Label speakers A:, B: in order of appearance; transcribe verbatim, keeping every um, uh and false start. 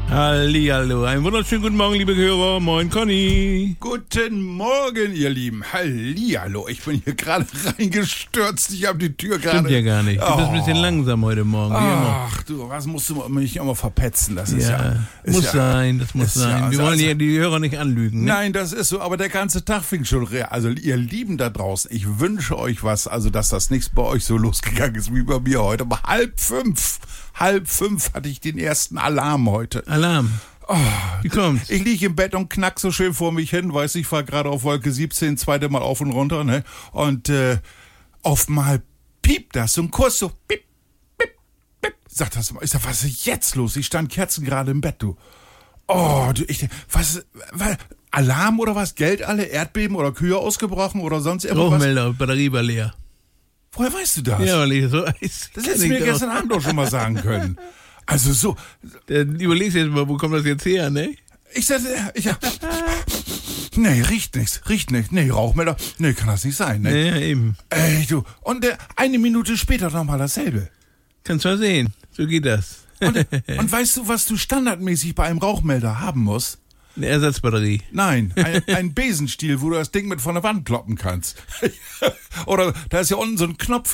A: Hallihallo, einen wunderschönen guten Morgen, liebe Hörer. Moin, Conny.
B: Guten Morgen, ihr Lieben. Hallihallo, ich bin hier gerade reingestürzt. Ich habe die Tür gerade...
A: Stimmt ja gar nicht. Du
B: oh.
A: bist ein bisschen langsam heute Morgen, wie immer.
B: Ach du, was musst du mich immer verpetzen? Das ist
A: Ja,
B: ja... Ist
A: muss
B: ja,
A: sein, das muss
B: ist
A: sein.
B: ja-
A: Wir
B: also-
A: wollen ja die Hörer nicht anlügen, ne?
B: Nein, das ist so, aber der ganze Tag fing schon... re- Also ihr Lieben da draußen, ich wünsche euch was, also dass das nichts bei euch so losgegangen ist wie bei mir heute. Aber halb fünf, halb fünf hatte ich den ersten Alarm heute.
A: Alarm.
B: Oh,
A: Wie kommt's?
B: Ich liege im Bett und knack so schön vor mich hin, weiß ich, fahr gerade auf Wolke siebzehn, zweite Mal auf und runter, ne? Und äh, auf mal piept das, so ein Kurs, so piep, piep, piep. Sagt das mal, ich sag, was ist jetzt los? Ich stand Kerzen gerade im Bett, du. Oh, du, ich, was, was, Alarm oder was? Geld alle, Erdbeben oder Kühe ausgebrochen oder sonst irgendwas?
A: Rauchmelder, Batterie war leer.
B: Woher weißt du das?
A: Ja, weil ich so weiß.
B: Das hättest du mir gestern Abend doch schon mal sagen können. Also so,
A: Dann überlegst du jetzt mal, wo kommt das jetzt her, ne?
B: ich sagte, ich, nee, riecht nichts, riecht nichts, nee, Rauchmelder, nee, kann das nicht sein, ne?
A: Ja, eben.
B: Ey, du, und äh, eine Minute später nochmal dasselbe.
A: Kannst mal sehen. So geht das.
B: Und, und weißt du, was du standardmäßig bei einem Rauchmelder haben musst?
A: Eine Ersatzbatterie.
B: Nein, ein, ein Besenstiel, wo du das Ding mit von der Wand kloppen kannst. Oder da ist ja unten so ein Knopf